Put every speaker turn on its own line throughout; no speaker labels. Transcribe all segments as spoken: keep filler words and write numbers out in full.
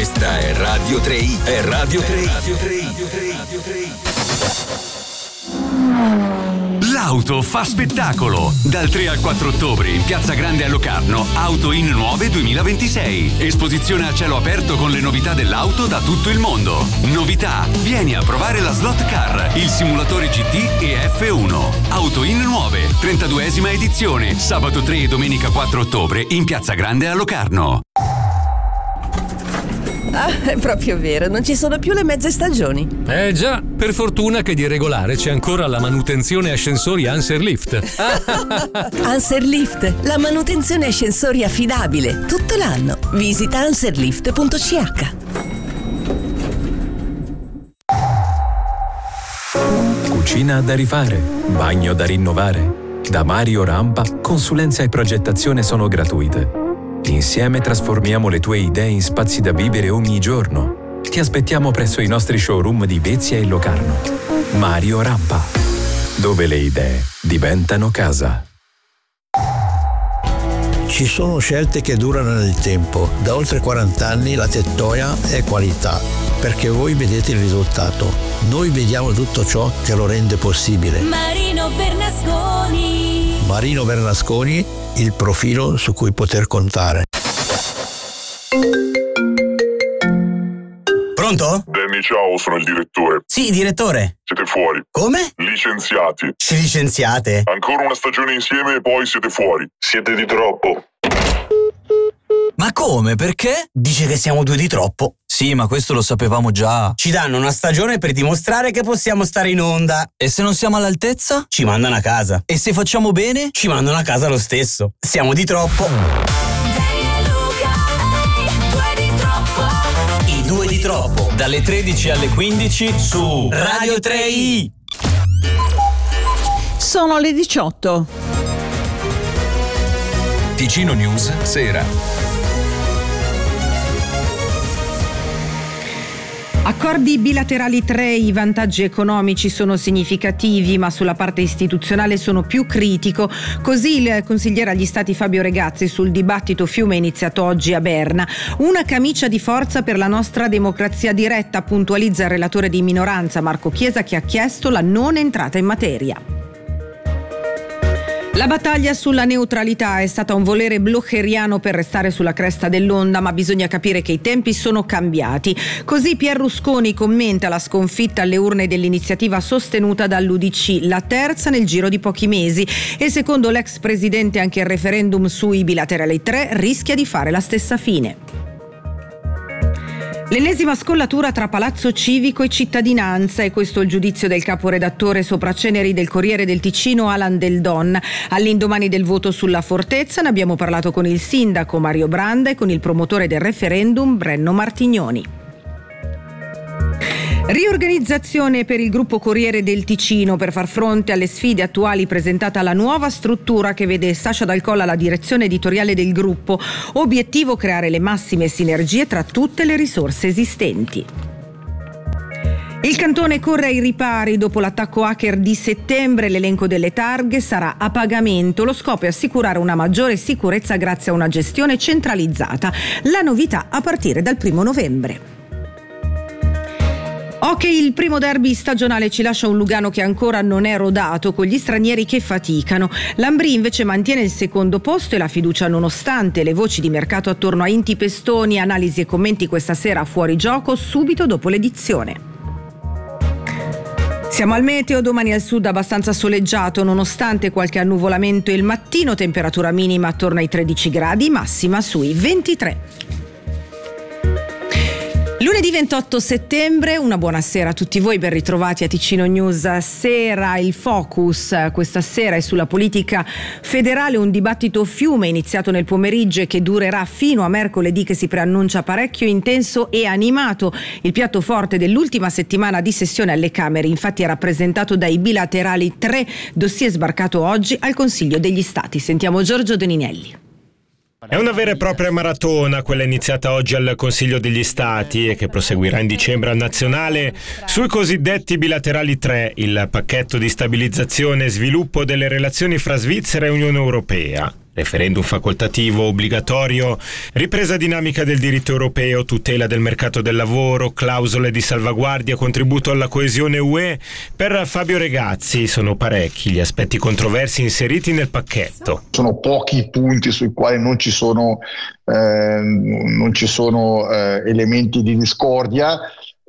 Questa è Radio tre i. È Radio tre i. Radio tre i. Radio tre i.
L'auto fa spettacolo. Dal tre al quattro ottobre in Piazza Grande a Locarno, Auto in Nuove duemilaventisei. Esposizione a cielo aperto con le novità dell'auto da tutto il mondo. Novità: vieni a provare la Slot Car, il simulatore G T e F uno. Auto in Nuove, trentaduesima edizione, sabato tre e domenica quattro ottobre in Piazza Grande a Locarno.
Ah, è proprio vero, non ci sono più le mezze stagioni.
Eh già, per fortuna che di regolare c'è ancora la manutenzione ascensori Anserlift.
Anserlift, la manutenzione ascensori affidabile, tutto l'anno. Visita anserlift punto c h.
Cucina da rifare, bagno da rinnovare. Da Mario Rampa, consulenza e progettazione sono gratuite. Insieme trasformiamo le tue idee in spazi da vivere ogni giorno. Ti aspettiamo presso i nostri showroom di Vezia e Locarno. Mario Rampa, dove le idee diventano casa.
Ci sono scelte che durano nel tempo. Da oltre quaranta anni la Tettoia è qualità, perché voi vedete il risultato. Noi vediamo tutto ciò che lo rende possibile.
Marino Bernasconi.
Marino Bernasconi, il profilo su cui poter contare.
Pronto?
Danny, ciao, sono il direttore.
Sì, direttore.
Siete fuori.
Come?
Licenziati.
Ci licenziate?
Ancora una stagione insieme e poi siete fuori. Siete di troppo.
Ma come? Perché? Dice che siamo due di troppo.
Sì, ma questo lo sapevamo già.
Ci danno una stagione per dimostrare che possiamo stare in onda.
E se non siamo all'altezza?
Ci mandano a casa.
E se facciamo bene?
Ci mandano a casa lo stesso. Siamo di troppo. I due di troppo.
Dalle tredici alle quindici su Radio tre i.
Sono le diciotto.
Ticino News, sera.
Accordi bilaterali tre, i vantaggi economici sono significativi, ma sulla parte istituzionale sono più critico. Così il consigliere agli Stati Fabio Regazzi sul dibattito fiume iniziato oggi a Berna. Una camicia di forza per la nostra democrazia diretta, puntualizza il relatore di minoranza Marco Chiesa, che ha chiesto la non entrata in materia. La battaglia sulla neutralità è stata un volere blocheriano per restare sulla cresta dell'onda, ma bisogna capire che i tempi sono cambiati. Così Pier Rusconi commenta la sconfitta alle urne dell'iniziativa sostenuta dall'U D C, la terza nel giro di pochi mesi, e secondo l'ex presidente anche il referendum sui bilaterali tre rischia di fare la stessa fine. L'ennesima scollatura tra Palazzo Civico e cittadinanza, è questo il giudizio del caporedattore sopra ceneri del Corriere del Ticino Alan Del Don. All'indomani del voto sulla fortezza ne abbiamo parlato con il sindaco Mario Branda e con il promotore del referendum Brenno Martignoni. Riorganizzazione per il gruppo Corriere del Ticino per far fronte alle sfide attuali, presentata la nuova struttura che vede Sasha Dal Colla alla direzione editoriale del gruppo. Obiettivo: creare le massime sinergie tra tutte le risorse esistenti. Il cantone corre ai ripari dopo l'attacco hacker di settembre. L'elenco delle targhe sarà a pagamento. Lo scopo è assicurare una maggiore sicurezza grazie a una gestione centralizzata. La novità a partire dal primo novembre. Ok, il primo derby stagionale ci lascia un Lugano che ancora non è rodato, con gli stranieri che faticano. L'Ambrì invece mantiene il secondo posto e la fiducia nonostante le voci di mercato attorno a Inti Pestoni. Analisi e commenti questa sera a Fuori Gioco, subito dopo l'edizione. Siamo al meteo, domani al sud abbastanza soleggiato nonostante qualche annuvolamento il mattino, temperatura minima attorno ai tredici gradi, massima sui ventitré. Lunedì ventotto settembre, una buona sera a tutti voi, ben ritrovati a Ticino News Sera. Il focus questa sera è sulla politica federale, un dibattito fiume iniziato nel pomeriggio e che durerà fino a mercoledì, che si preannuncia parecchio intenso e animato. Il piatto forte dell'ultima settimana di sessione alle Camere infatti è rappresentato dai bilaterali tre, dossier sbarcato oggi al Consiglio degli Stati. Sentiamo Giorgio Doninelli.
È una vera e propria maratona quella iniziata oggi al Consiglio degli Stati e che proseguirà in dicembre al Nazionale sui cosiddetti bilaterali tre, il pacchetto di stabilizzazione e sviluppo delle relazioni fra Svizzera e Unione Europea. referendum facoltativo obbligatorio, ripresa dinamica del diritto europeo, tutela del mercato del lavoro, clausole di salvaguardia, contributo alla coesione U E. Per Fabio Regazzi sono parecchi gli aspetti controversi inseriti nel pacchetto.
Sono pochi i punti sui quali non ci sono, eh, non ci sono eh, elementi di discordia.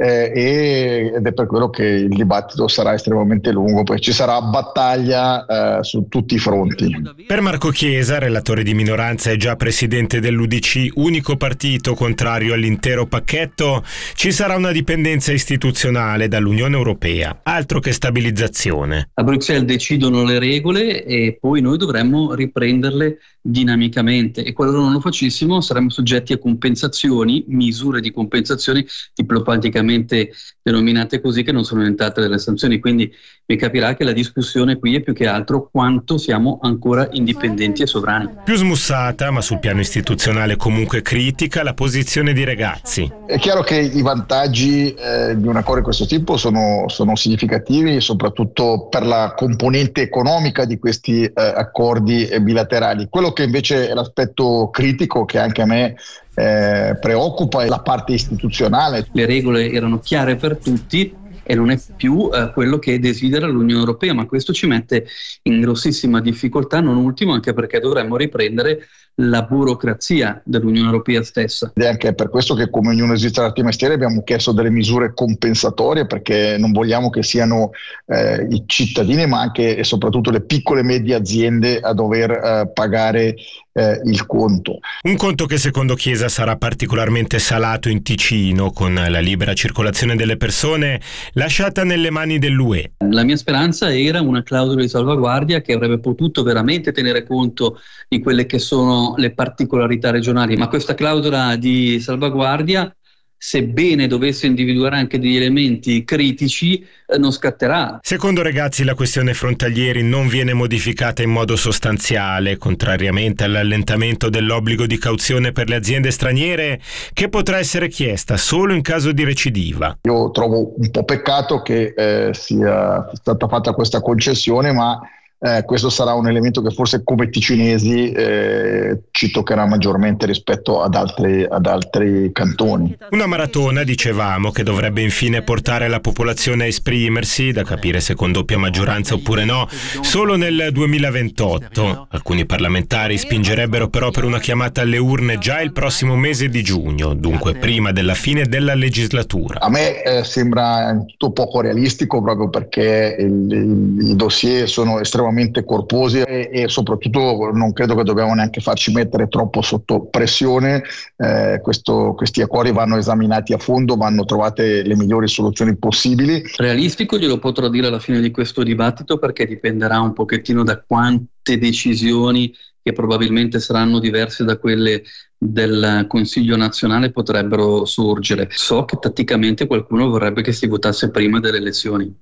Eh, ed è per quello che il dibattito sarà estremamente lungo, perché ci sarà battaglia eh, su tutti i fronti.
Per Marco Chiesa, relatore di minoranza e già presidente dell'U D C, unico partito contrario all'intero pacchetto, ci sarà una dipendenza istituzionale dall'Unione Europea, altro che stabilizzazione.
A Bruxelles decidono le regole e poi noi dovremmo riprenderle dinamicamente, e qualora non lo facessimo saremmo soggetti a compensazioni, misure di compensazioni diplomaticamente denominate così, che non sono diventate delle sanzioni. Quindi mi capirà che la discussione qui è più che altro quanto siamo ancora indipendenti e sovrani.
Più smussata, ma sul piano istituzionale comunque critica, la posizione di Regazzi.
È chiaro che i vantaggi eh, di un accordo di questo tipo sono, sono significativi, soprattutto per la componente economica di questi eh, accordi bilaterali. Quello che invece è l'aspetto critico, che anche a me Eh, preoccupa, è la parte istituzionale.
Le regole erano chiare per tutti e non è più eh, quello che desidera l'Unione Europea, ma questo ci mette in grossissima difficoltà, non ultimo anche perché dovremmo riprendere la burocrazia dell'Unione Europea stessa.
Ed è anche per questo che come Unione Svizzera Arti e Mestieri abbiamo chiesto delle misure compensatorie, perché non vogliamo che siano eh, i cittadini, ma anche e soprattutto le piccole e medie aziende a dover eh, pagare eh, il conto.
Un conto che secondo Chiesa sarà particolarmente salato in Ticino, con la libera circolazione delle persone lasciata nelle mani dell'U E.
La mia speranza era una clausola di salvaguardia che avrebbe potuto veramente tenere conto di quelle che sono le particolarità regionali, ma questa clausola di salvaguardia, sebbene dovesse individuare anche degli elementi critici, eh, non scatterà.
Secondo Regazzi la questione frontalieri non viene modificata in modo sostanziale, contrariamente all'allentamento dell'obbligo di cauzione per le aziende straniere, che potrà essere chiesta solo in caso di recidiva.
Io trovo un po' peccato che eh, sia stata fatta questa concessione, ma Eh, questo sarà un elemento che forse come ticinesi eh, ci toccherà maggiormente rispetto ad altri, ad altri cantoni.
Una maratona, dicevamo, che dovrebbe infine portare la popolazione a esprimersi, da capire se con doppia maggioranza oppure no, solo nel duemilaventotto. Alcuni parlamentari spingerebbero però per una chiamata alle urne già il prossimo mese di giugno, dunque prima della fine della legislatura.
A me eh, sembra tutto poco realistico, proprio perché il, il, i dossier sono estremamente corposi e, e soprattutto non credo che dobbiamo neanche farci mettere troppo sotto pressione. Eh, questo, questi accordi vanno esaminati a fondo, vanno trovate le migliori soluzioni possibili.
Realistico glielo potrò dire alla fine di questo dibattito, perché dipenderà un pochettino da quante decisioni, che probabilmente saranno diverse da quelle del Consiglio nazionale, potrebbero sorgere. So che tatticamente qualcuno vorrebbe che si votasse prima delle elezioni.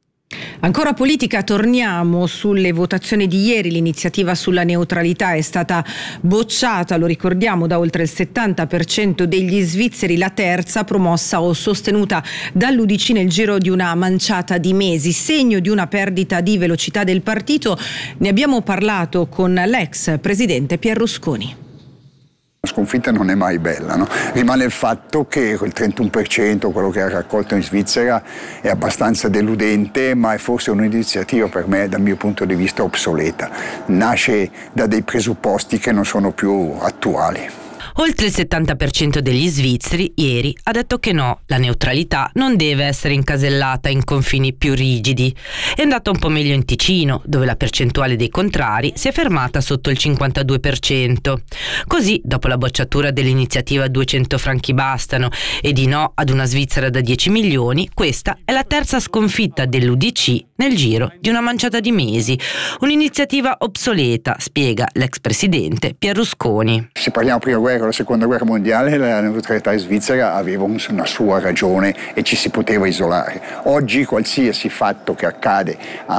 Ancora politica, torniamo sulle votazioni di ieri. L'iniziativa sulla neutralità è stata bocciata, lo ricordiamo, da oltre il settanta per cento degli svizzeri, la terza promossa o sostenuta dall'U D C nel giro di una manciata di mesi, segno di una perdita di velocità del partito. Ne abbiamo parlato con l'ex presidente Pier Rusconi.
La sconfitta non è mai bella, no? Rimane il fatto che quel trentuno per cento, quello che ha raccolto in Svizzera, è abbastanza deludente, ma è forse un'iniziativa per me, dal mio punto di vista, obsoleta. Nasce da dei presupposti che non sono più attuali.
Oltre il settanta per cento degli svizzeri ieri ha detto che no, la neutralità non deve essere incasellata in confini più rigidi. È andata un po' meglio in Ticino, dove la percentuale dei contrari si è fermata sotto il cinquantadue per cento. Così, dopo la bocciatura dell'iniziativa duecento franchi bastano e di no ad una Svizzera da dieci milioni, questa è la terza sconfitta dell'U D C nel giro di una manciata di mesi. Un'iniziativa obsoleta, spiega l'ex presidente Pier Rusconi.
Se parliamo prima guerra la seconda guerra mondiale la neutralità svizzera aveva una sua ragione e ci si poteva isolare. Oggi qualsiasi fatto che accade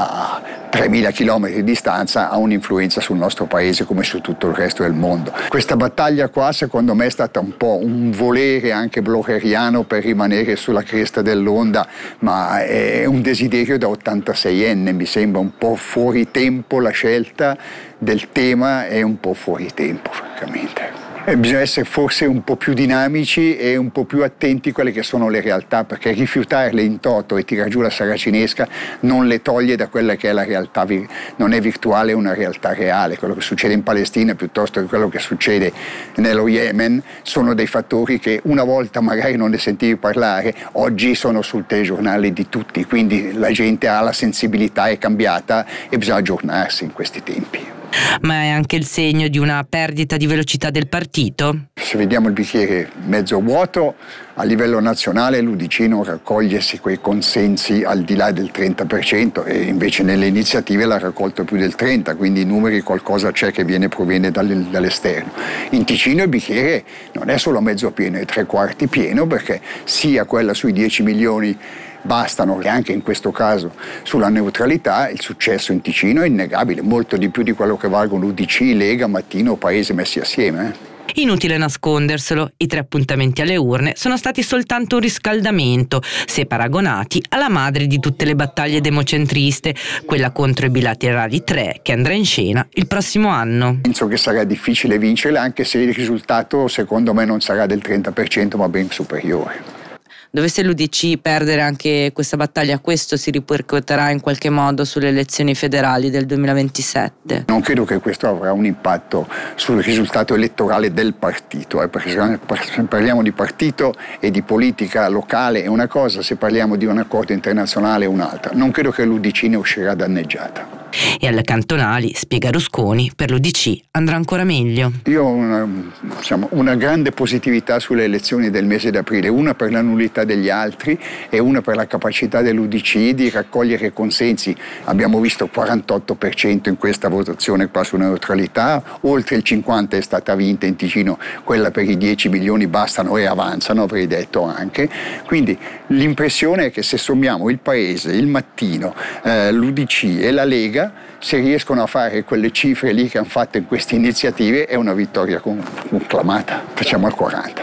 a tremila chilometri di distanza ha un'influenza sul nostro paese come su tutto il resto del mondo. Questa battaglia qua secondo me è stata un po' un volere anche blocheriano per rimanere sulla cresta dell'onda, ma è un desiderio da ottantaseienne, mi sembra un po' fuori tempo la scelta del tema, è un po' fuori tempo francamente. E bisogna essere forse un po' più dinamici e un po' più attenti a quelle che sono le realtà, perché rifiutarle in toto e tirar giù la saracinesca non le toglie da quella che è la realtà, non è virtuale, è una realtà reale. Quello che succede in Palestina piuttosto che quello che succede nello Yemen sono dei fattori che una volta magari non ne sentivi parlare, oggi sono sul telegiornale di tutti, quindi la gente ha la sensibilità, è cambiata e bisogna aggiornarsi in questi tempi.
Ma è anche il segno di una perdita di velocità del partito?
Se vediamo il bicchiere mezzo vuoto, a livello nazionale l'U D C non raccoglie quei consensi al di là del trenta per cento e invece nelle iniziative l'ha raccolto più del trenta per cento, quindi i numeri qualcosa c'è che viene, proviene dall'esterno. In Ticino il bicchiere non è solo mezzo pieno, è tre quarti pieno, perché sia quella sui dieci milioni bastano, che anche in questo caso sulla neutralità il successo in Ticino è innegabile, molto di più di quello che valgono U D C, Lega, Mattino o Paese messi assieme. Eh.
Inutile nasconderselo, i tre appuntamenti alle urne sono stati soltanto un riscaldamento, se paragonati alla madre di tutte le battaglie democentriste, quella contro i bilaterali tre, che andrà in scena il prossimo anno.
Penso che sarà difficile vincerla, anche se il risultato secondo me non sarà del trenta per cento ma ben superiore.
Dovesse l'U D C perdere anche questa battaglia, questo si ripercuoterà in qualche modo sulle elezioni federali del duemilaventisette?
Non credo che questo avrà un impatto sul risultato elettorale del partito, eh, perché se parliamo di partito e di politica locale è una cosa, se parliamo di un accordo internazionale è un'altra. Non credo che l'U D C ne uscirà danneggiata.
E alle cantonali, spiega Rusconi, per l'U D C andrà ancora meglio.
Io ho una, diciamo, una grande positività sulle elezioni del mese d'aprile, una per la nullità degli altri e una per la capacità dell'U D C di raccogliere consensi. Abbiamo visto quarantotto per cento in questa votazione qua sulla neutralità, oltre il cinquanta per cento è stata vinta in Ticino, quella per i dieci milioni bastano e avanzano, avrei detto anche. Quindi l'impressione è che se sommiamo il Paese, il Mattino, eh, l'U D C e la Lega, se riescono a fare quelle cifre lì che hanno fatto in queste iniziative è una vittoria conclamata. Facciamo il quaranta.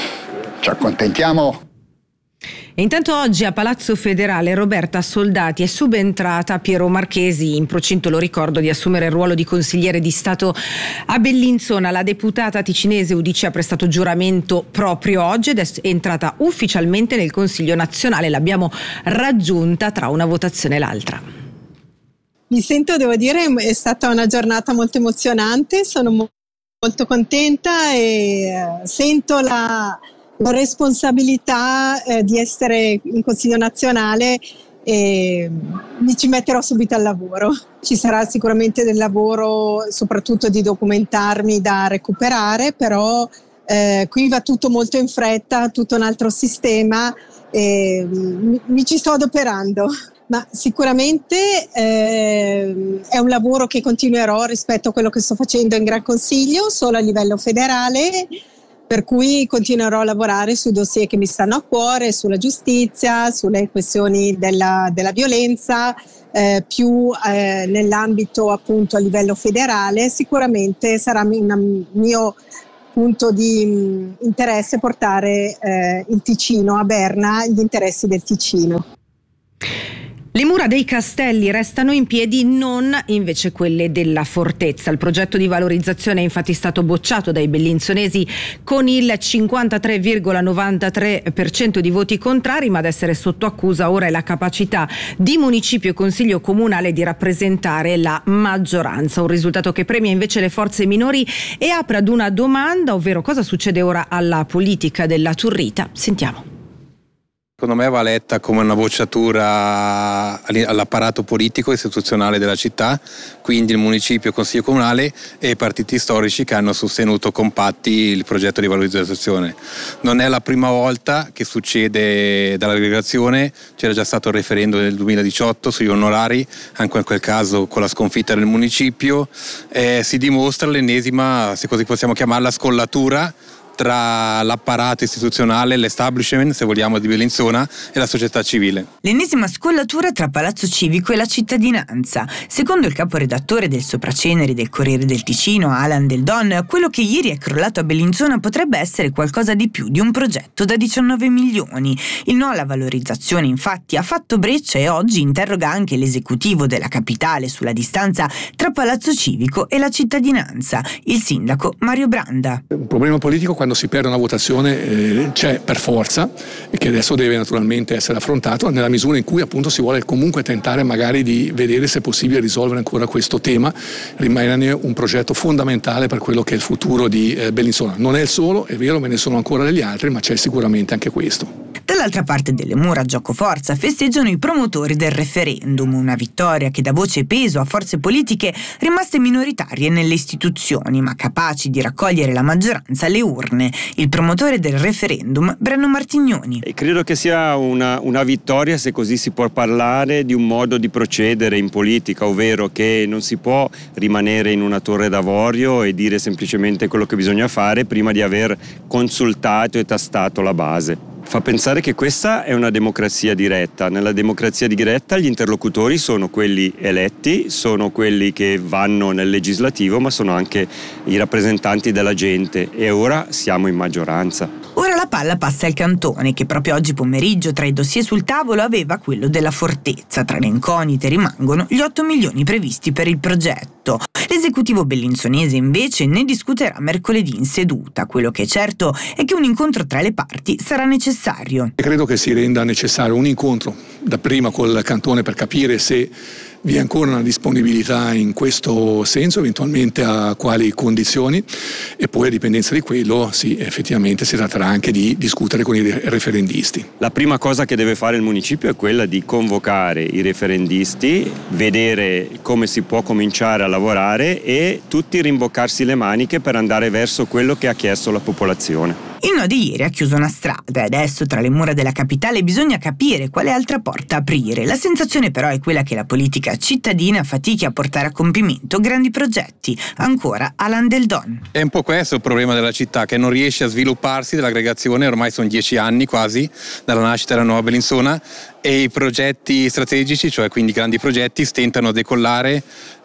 Ci accontentiamo?
E intanto oggi a Palazzo Federale Roberta Soldati è subentrata a Piero Marchesi, in procinto, lo ricordo, di assumere il ruolo di consigliere di Stato a Bellinzona. La deputata ticinese U D C ha prestato giuramento proprio oggi ed è entrata ufficialmente nel Consiglio nazionale. L'abbiamo raggiunta tra una votazione e l'altra.
Mi sento, devo dire, è stata una giornata molto emozionante, sono mo- molto contenta e eh, sento la, la responsabilità eh, di essere in Consiglio nazionale e mi ci metterò subito al lavoro. Ci sarà sicuramente del lavoro, soprattutto di documentarmi da recuperare, però eh, qui va tutto molto in fretta, tutto un altro sistema e mi, mi ci sto adoperando. Ma sicuramente eh, è un lavoro che continuerò rispetto a quello che sto facendo in Gran Consiglio, solo a livello federale, per cui continuerò a lavorare sui dossier che mi stanno a cuore, sulla giustizia, sulle questioni della, della violenza, eh, più eh, nell'ambito appunto a livello federale. Sicuramente sarà un mio punto di mh, interesse portare eh, il Ticino a Berna, gli interessi del Ticino.
Le mura dei castelli restano in piedi, non invece quelle della fortezza. Il progetto di valorizzazione è infatti stato bocciato dai bellinzonesi con il cinquantatré virgola novantatré per cento di voti contrari, ma ad essere sotto accusa ora è la capacità di municipio e consiglio comunale di rappresentare la maggioranza. Un risultato che premia invece le forze minori e apre ad una domanda, ovvero cosa succede ora alla politica della Turrita. Sentiamo.
secondo me va letta come una bocciatura all'apparato politico e istituzionale della città, quindi il municipio, il consiglio comunale e i partiti storici che hanno sostenuto compatti il progetto di valorizzazione. Non è la prima volta che succede dall'aggregazione, c'era già stato il referendum nel duemiladiciotto sugli onorari, anche in quel caso con la sconfitta del municipio, eh, si dimostra l'ennesima, se così possiamo chiamarla, scollatura tra l'apparato istituzionale, l'establishment, se vogliamo, di Bellinzona e la società civile.
L'ennesima scollatura tra Palazzo Civico e la cittadinanza. Secondo il caporedattore del Sopraceneri del Corriere del Ticino, Alan Del Don, quello che ieri è crollato a Bellinzona potrebbe essere qualcosa di più di un progetto da diciannove milioni. Il no alla valorizzazione, infatti, ha fatto breccia e oggi interroga anche l'esecutivo della capitale sulla distanza tra Palazzo Civico e la cittadinanza. Il sindaco Mario Branda.
Un problema politico quando si perde una votazione eh, c'è per forza e che adesso deve naturalmente essere affrontato nella misura in cui appunto si vuole comunque tentare magari di vedere se è possibile risolvere ancora questo tema. Rimane un progetto fondamentale per quello che è il futuro di eh, Bellinzona. Non è il solo, è vero, me ne sono ancora degli altri, ma c'è sicuramente anche questo.
Dall'altra parte delle mura a giocoforza festeggiano i promotori del referendum, una vittoria che dà voce e peso a forze politiche rimaste minoritarie nelle istituzioni, ma capaci di raccogliere la maggioranza alle urne. Il promotore del referendum, Brenno Martignoni.
E credo che sia una, una vittoria, se così si può parlare, di un modo di procedere in politica, ovvero che non si può rimanere in una torre d'avorio e dire semplicemente quello che bisogna fare prima di aver consultato e tastato la base. Fa pensare che questa è una democrazia diretta. Nella democrazia diretta gli interlocutori sono quelli eletti, sono quelli che vanno nel legislativo, ma sono anche i rappresentanti della gente e ora siamo in maggioranza.
Ora la palla passa al Cantone, che proprio oggi pomeriggio tra i dossier sul tavolo aveva quello della Fortezza. Tra le incognite rimangono gli otto milioni previsti per il progetto. L'esecutivo bellinzonese invece ne discuterà mercoledì in seduta. Quello che è certo è che un incontro tra le parti sarà necessario.
Credo che si renda necessario un incontro dapprima col Cantone per capire se vi è ancora una disponibilità in questo senso, eventualmente a quali condizioni, e poi a dipendenza di quello sì, effettivamente si tratterà anche di discutere con i referendisti.
La prima cosa che deve fare il municipio è quella di convocare i referendisti, vedere come si può cominciare a lavorare e tutti rimboccarsi le maniche per andare verso quello che ha chiesto la popolazione.
Il no di ieri ha chiuso una strada e adesso tra le mura della capitale bisogna capire quale altra porta aprire. La sensazione però è quella che la politica cittadina fatichi a portare a compimento grandi progetti. Ancora Alan Del Don.
È un po' questo il problema della città, che non riesce a svilupparsi dell'aggregazione, ormai sono dieci anni quasi dalla nascita della nuova Bellinzona, e i progetti strategici, cioè quindi grandi progetti, stentano a decollare.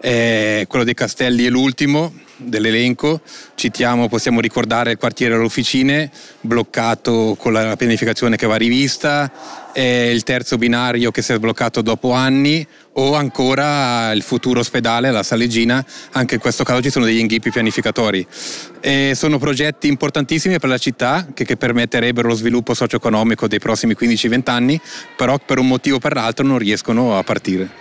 Eh, quello dei Castelli è l'ultimo dell'elenco. Citiamo, possiamo ricordare il quartiere delle Officine, bloccato con la pianificazione che va rivista, eh, il terzo binario che si è sbloccato dopo anni, o ancora il futuro ospedale, la Salegina. Anche in questo caso ci sono degli inghippi pianificatori. E sono progetti importantissimi per la città che, che permetterebbero lo sviluppo socio-economico dei prossimi quindici venti anni, però per un motivo o per l'altro non riescono a partire.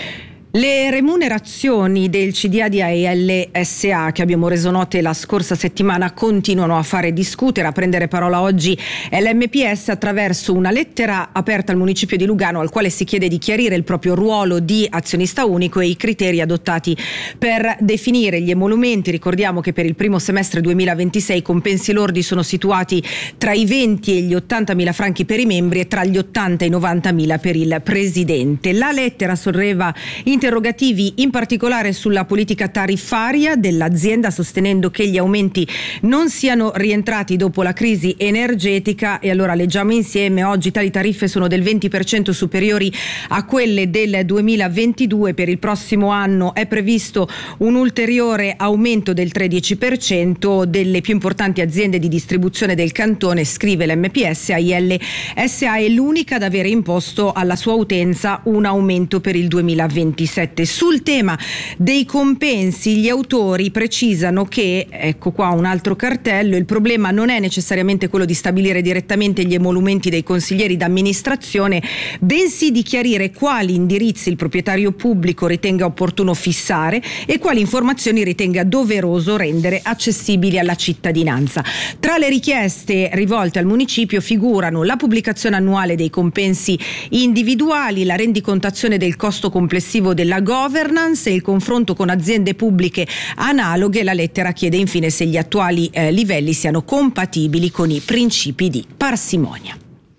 Le remunerazioni del C D A di A E L S A che abbiamo reso note la scorsa settimana continuano a fare discutere. A prendere parola oggi è l'M P S attraverso una lettera aperta al municipio di Lugano, al quale si chiede di chiarire il proprio ruolo di azionista unico e i criteri adottati per definire gli emolumenti. Ricordiamo che per il primo semestre duemilaventisei i compensi lordi sono situati tra i venti e gli ottantamila franchi per i membri e tra gli ottanta e i novantamila per il presidente. La lettera solleva interrogativi in particolare sulla politica tariffaria dell'azienda, sostenendo che gli aumenti non siano rientrati dopo la crisi energetica. E allora leggiamo insieme: oggi tali tariffe sono del venti per cento superiori a quelle del duemilaventidue, per il prossimo anno è previsto un ulteriore aumento del tredici per cento delle più importanti aziende di distribuzione del cantone, scrive l'M P S. A I L S A è l'unica ad avere imposto alla sua utenza un aumento per il duemilaventisei. duemilaventisette. Sul tema dei compensi, gli autori precisano che, ecco qua un altro cartello, il problema non è necessariamente quello di stabilire direttamente gli emolumenti dei consiglieri d'amministrazione, bensì di chiarire quali indirizzi il proprietario pubblico ritenga opportuno fissare e quali informazioni ritenga doveroso rendere accessibili alla cittadinanza. Tra le richieste rivolte al municipio figurano la pubblicazione annuale dei compensi individuali, la rendicontazione del costo complessivo della governance e il confronto con aziende pubbliche analoghe. La lettera chiede infine se gli attuali eh, livelli siano compatibili con i principi di parsimonia.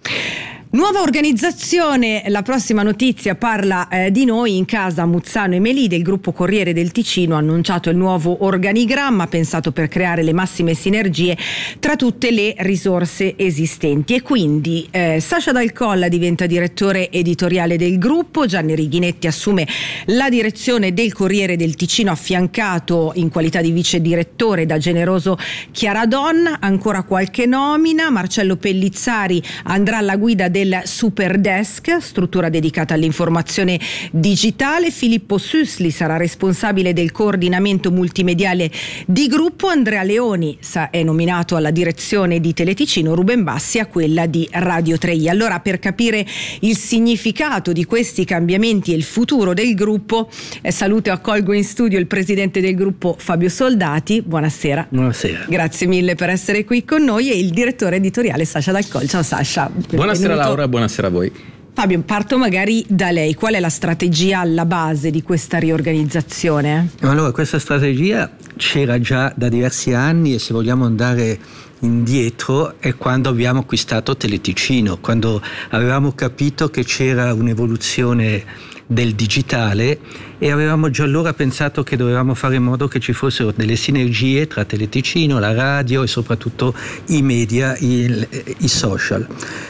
Nuova organizzazione, la prossima notizia parla eh, di noi. In casa Muzzano e Melide, il gruppo Corriere del Ticino ha annunciato il nuovo organigramma pensato per creare le massime sinergie tra tutte le risorse esistenti, e quindi eh, Sasha Dal Colla diventa direttore editoriale del gruppo, Gianni Righinetti assume la direzione del Corriere del Ticino affiancato in qualità di vice direttore da generoso Chiaradonna. Ancora qualche nomina: Marcello Pellizzari andrà alla guida del del Super Desk, struttura dedicata all'informazione digitale. Filippo Süssli sarà responsabile del coordinamento multimediale di gruppo. Andrea Leoni è nominato alla direzione di Teleticino, Ruben Bassi a quella di Radio tre i. Allora, per capire il significato di questi cambiamenti e il futuro del gruppo, eh, saluto e accolgo in studio il presidente del gruppo Fabio Soldati. Buonasera.
Buonasera.
Grazie mille per essere qui con noi, e il direttore editoriale Sasha Dal Colla. Ciao Sasha.
Buonasera Laura. Buonasera a voi.
Fabio, parto magari da lei. Qual è la strategia alla base di questa riorganizzazione?
Allora, questa strategia c'era già da diversi anni, e se vogliamo andare indietro è quando abbiamo acquistato Teleticino, quando avevamo capito che c'era un'evoluzione del digitale, e avevamo già allora pensato che dovevamo fare in modo che ci fossero delle sinergie tra Teleticino, la radio e soprattutto i media, i, i social.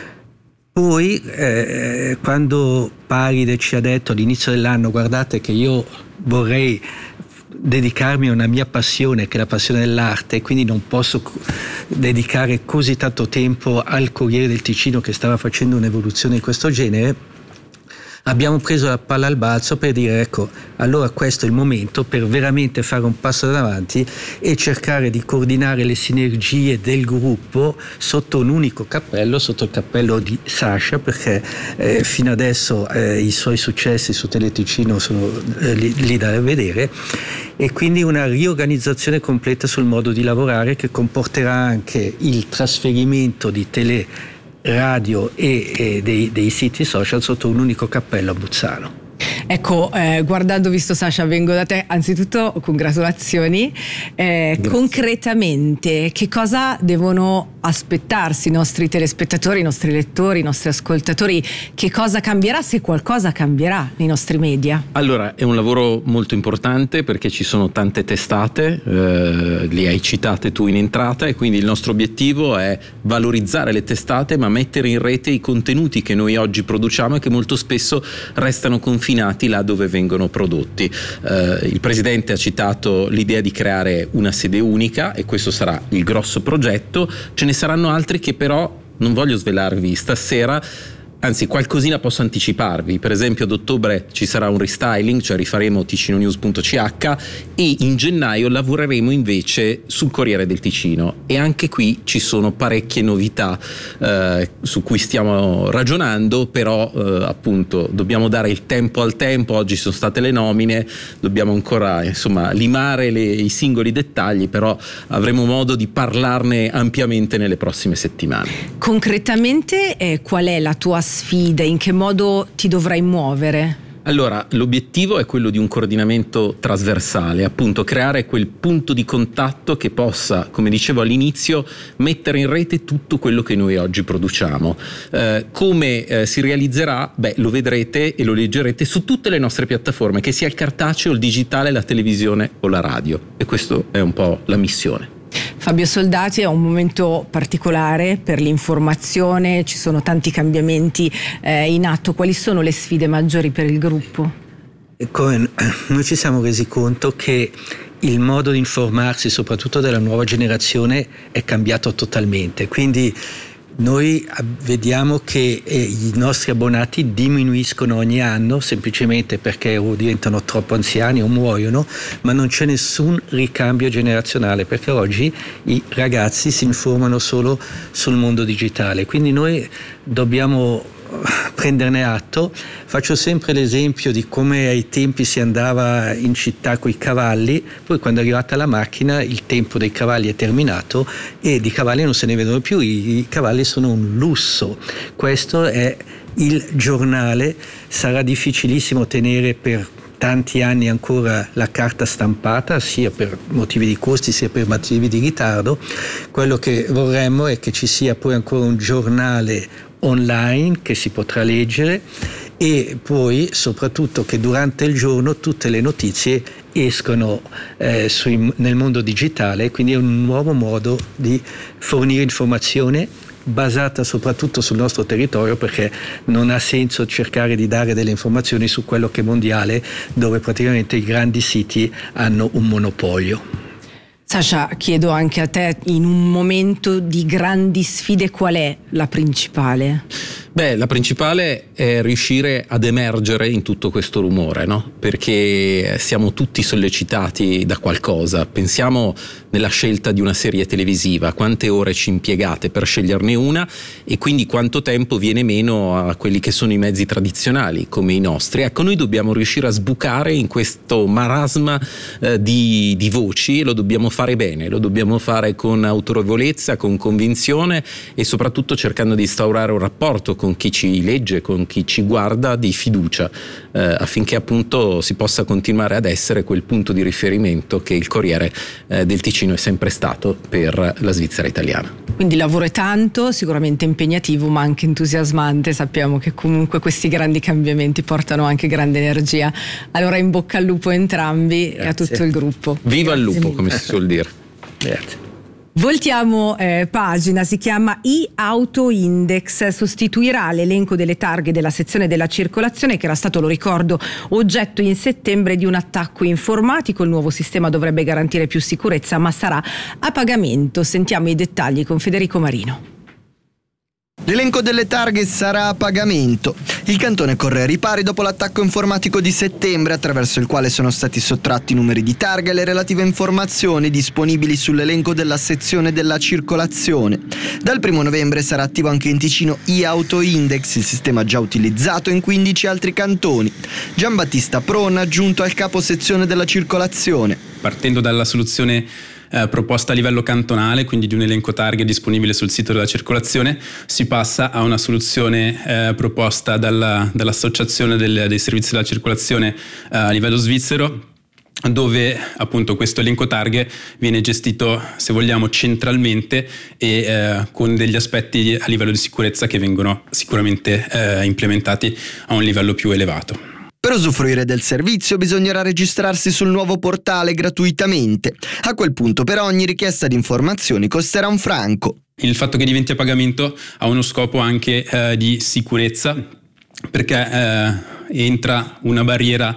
Poi eh, quando Paride ci ha detto all'inizio dell'anno: guardate che io vorrei dedicarmi a una mia passione, che è la passione dell'arte, e quindi non posso dedicare così tanto tempo al Corriere del Ticino che stava facendo un'evoluzione di questo genere, abbiamo preso la palla al balzo per dire: ecco, allora questo è il momento per veramente fare un passo avanti e cercare di coordinare le sinergie del gruppo sotto un unico cappello, sotto il cappello di Sasha, perché eh, fino adesso eh, i suoi successi su Teleticino sono eh, lì, lì da vedere, e quindi una riorganizzazione completa sul modo di lavorare, che comporterà anche il trasferimento di tele radio e, e dei, dei siti social sotto un unico cappello a Muzzano.
Ecco, eh, guardando, visto Sasha, vengo da te, anzitutto congratulazioni. Eh, concretamente, che cosa devono aspettarsi i nostri telespettatori, i nostri lettori, i nostri ascoltatori? Che cosa cambierà, se qualcosa cambierà, nei nostri media?
Allora, è un lavoro molto importante perché ci sono tante testate, eh, li hai citate tu in entrata, e quindi il nostro obiettivo è valorizzare le testate, ma mettere in rete i contenuti che noi oggi produciamo e che molto spesso restano confinati là dove vengono prodotti. Eh, il Presidente ha citato l'idea di creare una sede unica, e questo sarà il grosso progetto. Ce ne saranno altri che però non voglio svelarvi stasera, anzi qualcosina posso anticiparvi. Per esempio ad ottobre ci sarà un restyling, cioè rifaremo ticinonews punto c h, e in gennaio lavoreremo invece sul Corriere del Ticino, e anche qui ci sono parecchie novità eh, su cui stiamo ragionando, però eh, appunto dobbiamo dare il tempo al tempo. Oggi sono state le nomine, dobbiamo ancora insomma limare le, i singoli dettagli, però avremo modo di parlarne ampiamente nelle prossime settimane.
Concretamente eh, qual è la tua sfida? In che modo ti dovrai muovere?
Allora, l'obiettivo è quello di un coordinamento trasversale, appunto creare quel punto di contatto che possa, come dicevo all'inizio, mettere in rete tutto quello che noi oggi produciamo. Eh, come eh, si realizzerà? Beh, lo vedrete e lo leggerete su tutte le nostre piattaforme, che sia il cartaceo, il digitale, la televisione o la radio, e questo è un po' la missione.
Fabio Soldati, è un momento particolare per l'informazione, ci sono tanti cambiamenti eh, in atto. Quali sono le sfide maggiori per il gruppo?
Come noi ci siamo resi conto che il modo di informarsi, soprattutto della nuova generazione, è cambiato totalmente, quindi Noi vediamo che eh, i nostri abbonati diminuiscono ogni anno semplicemente perché o diventano troppo anziani o muoiono, ma non c'è nessun ricambio generazionale, perché oggi i ragazzi si informano solo sul mondo digitale, quindi noi dobbiamo prenderne atto. Faccio sempre l'esempio di come ai tempi si andava in città coi cavalli, poi quando è arrivata la macchina il tempo dei cavalli è terminato e di cavalli non se ne vedono più, i, i cavalli sono un lusso. Questo è il giornale, sarà difficilissimo tenere per tanti anni ancora la carta stampata, sia per motivi di costi sia per motivi di ritardo. Quello che vorremmo è che ci sia poi ancora un giornale online che si potrà leggere e poi soprattutto che durante il giorno tutte le notizie escono eh, sui, nel mondo digitale, quindi è un nuovo modo di fornire informazione basata soprattutto sul nostro territorio, perché non ha senso cercare di dare delle informazioni su quello che è mondiale, dove praticamente i grandi siti hanno un monopolio.
Sasha, chiedo anche a te, in un momento di grandi sfide qual è la principale?
Beh, la principale è riuscire ad emergere in tutto questo rumore, no? Perché siamo tutti sollecitati da qualcosa. Pensiamo nella scelta di una serie televisiva, quante ore ci impiegate per sceglierne una e quindi quanto tempo viene meno a quelli che sono i mezzi tradizionali come i nostri. Ecco, noi dobbiamo riuscire a sbucare in questo marasma eh, di, di voci e lo dobbiamo fare bene, lo dobbiamo fare con autorevolezza, con convinzione e soprattutto cercando di instaurare un rapporto con chi ci legge, con chi ci guarda di fiducia, eh, affinché appunto si possa continuare ad essere quel punto di riferimento che il Corriere eh, del Ticino è sempre stato per la Svizzera italiana.
Quindi il lavoro è tanto, sicuramente impegnativo ma anche entusiasmante, sappiamo che comunque questi grandi cambiamenti portano anche grande energia. Allora in bocca al lupo a entrambi. Grazie. E a tutto il gruppo.
Viva
Grazie
il lupo,
mille.
come si suol dire.
Grazie.
Voltiamo eh, pagina, si chiama e-Auto Index, sostituirà l'elenco delle targhe della sezione della circolazione che era stato, lo ricordo, oggetto in settembre di un attacco informatico. Il nuovo sistema dovrebbe garantire più sicurezza ma sarà a pagamento. Sentiamo i dettagli con Federico Marino.
L'elenco delle targhe sarà a pagamento. Il cantone corre ai ripari dopo l'attacco informatico di settembre, attraverso il quale sono stati sottratti i numeri di targa e le relative informazioni disponibili sull'elenco della sezione della circolazione. Dal primo novembre sarà attivo anche in Ticino e-Auto Index, il sistema già utilizzato in quindici altri cantoni. Giambattista Prona, giunto al capo sezione della circolazione.
Partendo dalla soluzione Eh, proposta a livello cantonale, quindi di un elenco targhe disponibile sul sito della circolazione, si passa a una soluzione eh, proposta dalla, dall'associazione del, dei servizi della circolazione eh, a livello svizzero, dove appunto questo elenco targhe viene gestito, se vogliamo, centralmente e eh, con degli aspetti a livello di sicurezza che vengono sicuramente eh, implementati a un livello più elevato.
Per usufruire del servizio bisognerà registrarsi sul nuovo portale gratuitamente. A quel punto però ogni richiesta di informazioni costerà un franco.
Il fatto che diventi a pagamento ha uno scopo anche eh, di sicurezza, perché eh, entra una barriera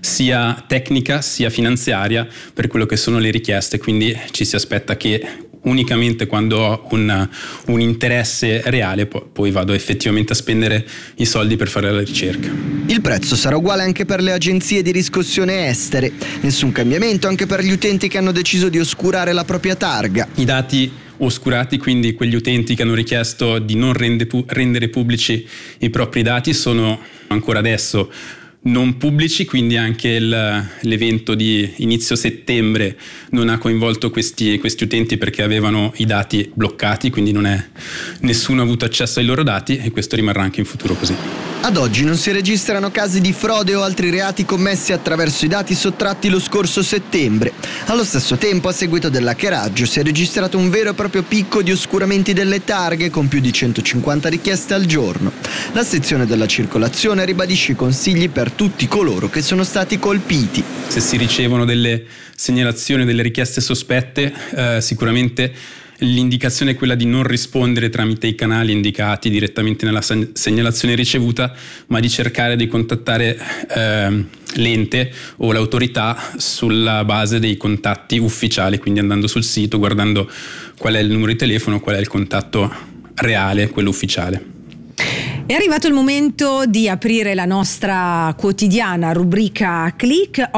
sia tecnica sia finanziaria per quello che sono le richieste, quindi ci si aspetta che unicamente quando ho un, un interesse reale po- poi vado effettivamente a spendere i soldi per fare la ricerca.
Il prezzo sarà uguale anche per le agenzie di riscossione estere. Nessun cambiamento anche per gli utenti che hanno deciso di oscurare la propria targa.
I dati oscurati, quindi quegli utenti che hanno richiesto di non rende pu- rendere pubblici i propri dati, sono ancora adesso non pubblici, quindi anche il, l'evento di inizio settembre non ha coinvolto questi, questi utenti perché avevano i dati bloccati, quindi non è, nessuno ha avuto accesso ai loro dati e questo rimarrà anche in futuro così.
Ad oggi non si registrano casi di frode o altri reati commessi attraverso i dati sottratti lo scorso settembre. Allo stesso tempo, a seguito dell'hackeraggio, si è registrato un vero e proprio picco di oscuramenti delle targhe con più di centocinquanta richieste al giorno. La sezione della circolazione ribadisce i consigli per tutti coloro che sono stati colpiti.
Se si ricevono delle segnalazioni, delle richieste sospette, eh, sicuramente l'indicazione è quella di non rispondere tramite i canali indicati direttamente nella segnalazione ricevuta, ma di cercare di contattare eh, l'ente o l'autorità sulla base dei contatti ufficiali, quindi andando sul sito, guardando qual è il numero di telefono, qual è il contatto reale, quello ufficiale.
È arrivato il momento di aprire la nostra quotidiana rubrica Click.